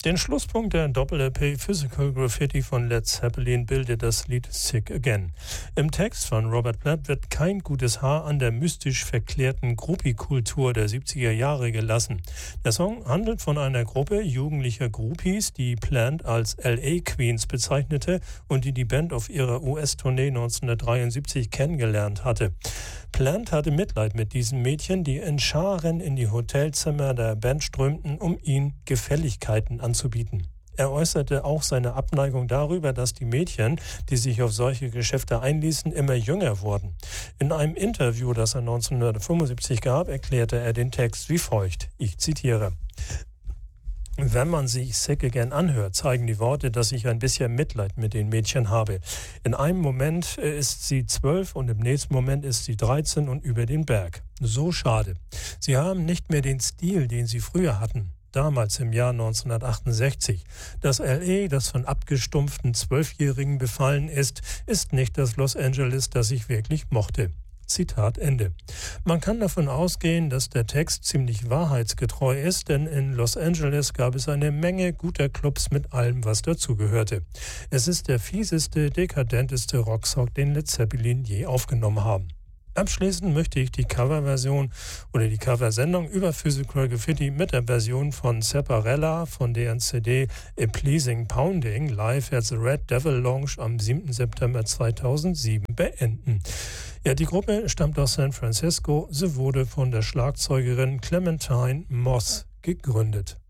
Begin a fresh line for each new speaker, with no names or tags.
Den Schlusspunkt der Doppel-LP Physical Graffiti von Led Zeppelin bildet das Lied Sick Again. Im Text von Robert Plant wird kein gutes Haar an der mystisch verklärten Groupie-Kultur der 70er Jahre gelassen. Der Song handelt von einer Gruppe jugendlicher Groupies, die Plant als L.A. Queens bezeichnete und die Band auf ihrer US-Tournee 1973 kennengelernt hatte. Plant hatte Mitleid mit diesen Mädchen, die in Scharen in die Hotelzimmer der Band strömten, um ihnen Gefälligkeiten anzubieten. Er äußerte auch seine Abneigung darüber, dass die Mädchen, die sich auf solche Geschäfte einließen, immer jünger wurden. In einem Interview, das er 1975 gab, erklärte er den Text wie folgt. Ich zitiere: Wenn man sich Sick Again anhört, zeigen die Worte, dass ich ein bisschen Mitleid mit den Mädchen habe. In einem Moment ist sie 12 und im nächsten Moment ist sie 13 und über den Berg. So schade. Sie haben nicht mehr den Stil, den sie früher hatten. Damals im Jahr 1968. Das L.A., das von abgestumpften 12-Jährigen befallen ist nicht das Los Angeles, das ich wirklich mochte. Zitat Ende. Man kann davon ausgehen, dass der Text ziemlich wahrheitsgetreu ist, denn in Los Angeles gab es eine Menge guter Clubs mit allem, was dazugehörte. Es ist der fieseste, dekadenteste Rocksong, den Led Zeppelin je aufgenommen haben. Abschließend möchte ich die Coverversion oder die Coversendung über Physical Graffiti mit der Version von Zapparella von deren CD A Pleasing Pounding live at the Red Devil Lounge am 7. September 2007 beenden. Ja, die Gruppe stammt aus San Francisco. Sie wurde von der Schlagzeugerin Clementine Moss gegründet.